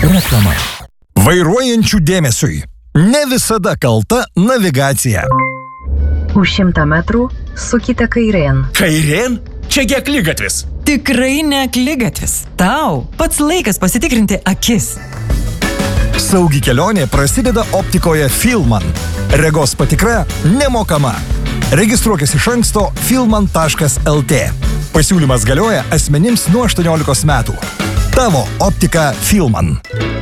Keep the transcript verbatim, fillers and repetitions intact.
Reklama. Vairuojančių dėmesiui. Ne visada kalta navigacija. Už šimtą metrų sukite kairėn. Kairėn? Čiagi akligatvis. Tikrai ne akligatvis. Tau pats laikas pasitikrinti akis. Saugi kelionė prasideda optikoje Filman. Regos patikra nemokama. Registruokis iš anksto filman taškas lt. Pasiūlymas galioja asmenims nuo aštuoniolikos metų. Tavo optika Filman.